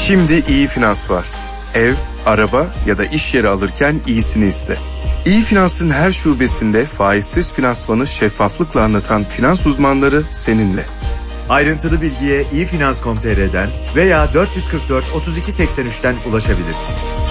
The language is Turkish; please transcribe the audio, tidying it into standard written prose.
Şimdi İyi Finans var. Ev, araba ya da iş yeri alırken iyisini iste. İyi Finans'ın her şubesinde faizsiz finansmanı şeffaflıkla anlatan finans uzmanları seninle. Ayrıntılı bilgiye iyifinans.com.tr'den veya 444 32 83'ten ulaşabilirsin.